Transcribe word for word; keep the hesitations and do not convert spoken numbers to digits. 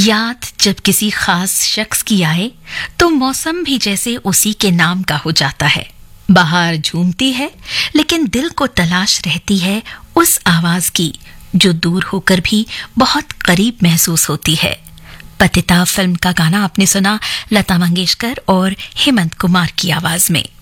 याद जब किसी खास शख्स की आए तो मौसम भी जैसे उसी के नाम का हो जाता है। बाहर झूमती है लेकिन दिल को तलाश रहती है उस आवाज की जो दूर होकर भी बहुत करीब महसूस होती है। पतिता फिल्म का गाना आपने सुना लता मंगेशकर और हेमंत कुमार की आवाज में।